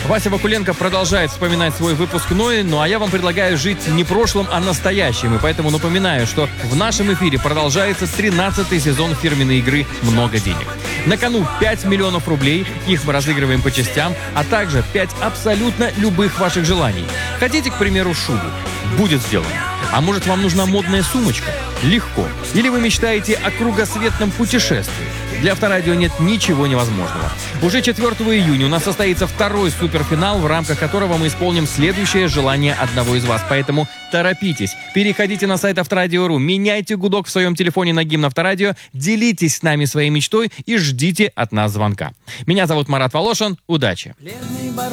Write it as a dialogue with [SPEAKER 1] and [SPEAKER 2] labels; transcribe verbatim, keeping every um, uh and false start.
[SPEAKER 1] Вася Вакуленко продолжает вспоминать свой выпускной, ну а я вам предлагаю жить не прошлым, а настоящим. И поэтому напоминаю, что в нашем эфире продолжается тринадцатый сезон фирменной игры «Много денег». На кону пять миллионов рублей, их мы разыгрываем по частям, а также пять абсолютно любых ваших желаний. Хотите, к примеру, шубу? Будет сделано. А может, вам нужна модная сумочка? Легко. Или вы мечтаете о кругосветном путешествии? Для Авторадио нет ничего невозможного. Уже четвёртого июня у нас состоится второй суперфинал, в рамках которого мы исполним следующее желание одного из вас. Поэтому торопитесь. Переходите на сайт Авторадио точка ру, меняйте гудок в своем телефоне на гимн Авторадио, делитесь с нами своей мечтой и ждите от нас звонка. Меня зовут Марат Волошин. Удачи!